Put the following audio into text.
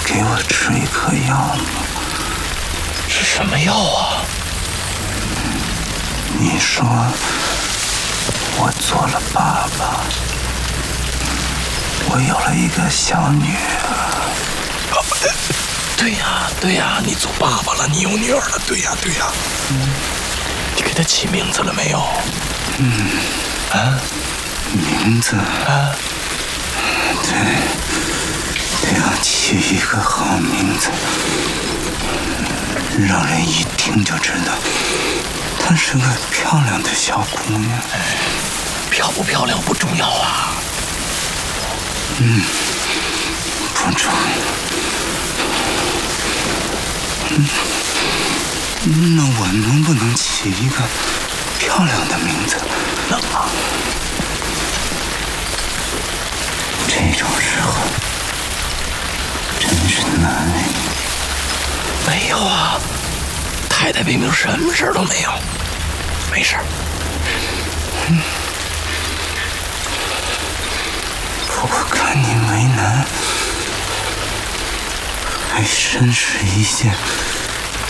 给我吃一颗药吗？ 是什么药啊？ 你说我做了爸爸，我有了一个小女儿。 对呀，你做爸爸了，你有女儿了，对呀。你给她起名字了没有？ 名字啊？ 得要起一个好名字，让人一听就知道她是个漂亮的小姑娘。 漂不漂亮不重要啊。 不重要。那我能不能起一个漂亮的名字？ 能啊。 这种时候真是难为你。 没有啊，太太明明什么事都没有，没事。 不过看你为难，还真是一件